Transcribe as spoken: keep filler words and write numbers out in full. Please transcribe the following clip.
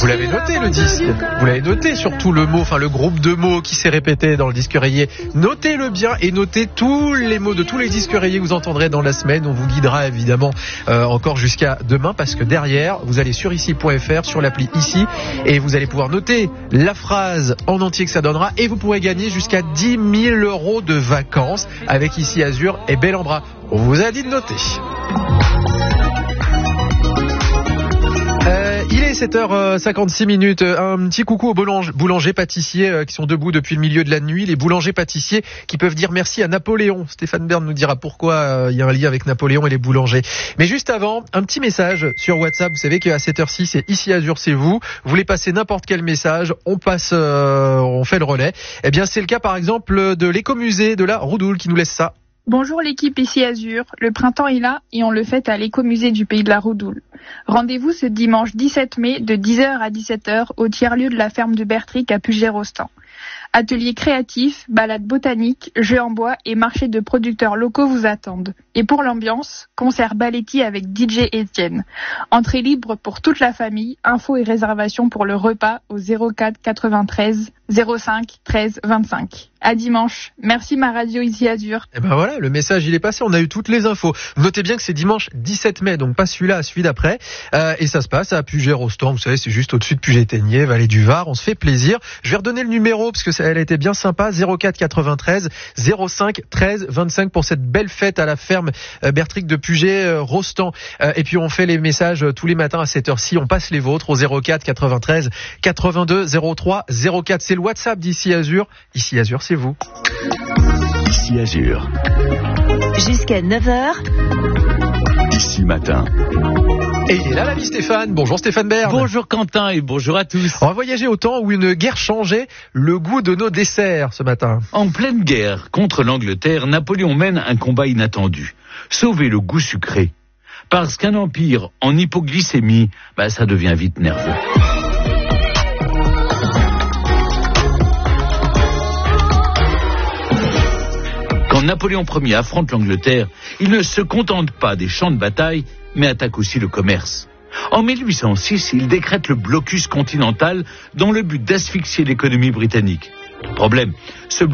Vous l'avez noté le disque, vous l'avez noté surtout le mot, enfin le groupe de mots qui s'est répété dans le disque rayé. Notez-le bien et notez tous les mots de tous les disques rayés que vous entendrez dans la semaine. On vous guidera évidemment euh, encore jusqu'à demain parce que derrière, vous allez sur ici point f r, sur l'appli Ici, et vous allez pouvoir noter la phrase en entier que ça donnera et vous pourrez gagner jusqu'à dix mille euros de vacances avec Ici Azur et Bel en Bras. On vous a dit de noter. Euh, il est sept heures cinquante-six minutes. Un petit coucou aux boulanger, boulangers pâtissiers euh, qui sont debout depuis le milieu de la nuit. Les boulangers pâtissiers qui peuvent dire merci à Napoléon. Stéphane Bern nous dira pourquoi euh, il y a un lien avec Napoléon et les boulangers. Mais juste avant, un petit message sur WhatsApp. Vous savez qu'à cette heure-ci, c'est Ici Azur, c'est vous. Vous voulez passer n'importe quel message, on passe, euh, on fait le relais. Eh bien, c'est le cas par exemple de l'écomusée de la Roudoule qui nous laisse ça. Bonjour l'équipe Ici Azur, le printemps est là et on le fête à l'écomusée du Pays de la Roudoule. Rendez-vous ce dimanche dix-sept mai de dix heures à dix-sept heures au tiers-lieu de la ferme de Bertric à Puget-Rostan. Ateliers créatifs, balades botaniques, jeux en bois et marchés de producteurs locaux vous attendent. Et pour l'ambiance, concert Baletti avec D J Etienne. Entrée libre pour toute la famille, infos et réservations pour le repas au zéro quatre quatre-vingt-treize zéro cinq treize vingt-cinq. À dimanche. Merci ma radio Ici Azur. Et ben voilà, le message il est passé, on a eu toutes les infos. Notez bien que c'est dimanche dix-sept mai, donc pas celui-là, celui d'après. Euh, et ça se passe à Puget-Rostan, vous savez, c'est juste au-dessus de Puget-Ténier, vallée du Var, on se fait plaisir. Je vais redonner le numéro parce que ça, elle était bien sympa, zéro quatre quatre-vingt-treize zéro cinq treize vingt-cinq pour cette belle fête à la ferme euh, Bertric de Puget-Rostan. Euh, et puis on fait les messages tous les matins à cette heure-ci, on passe les vôtres au zéro quatre quatre-vingt-treize quatre-vingt-deux zéro trois zéro quatre. C'est le WhatsApp d'Ici Azur. Ici Azur, c'est vous. Ici Azur. Jusqu'à neuf heures. Ici matin. Et il est là l'ami Stéphane. Bonjour Stéphane Bern. Bonjour Quentin et bonjour à tous. On va voyager au temps où une guerre changeait le goût de nos desserts ce matin. En pleine guerre contre l'Angleterre, Napoléon mène un combat inattendu. Sauver le goût sucré. Parce qu'un empire en hypoglycémie, bah, ça devient vite nerveux. Quand Napoléon Ier affronte l'Angleterre, il ne se contente pas des champs de bataille, mais attaque aussi le commerce. En mille huit cent six, il décrète le blocus continental dans le but d'asphyxier l'économie britannique. Le problème, ce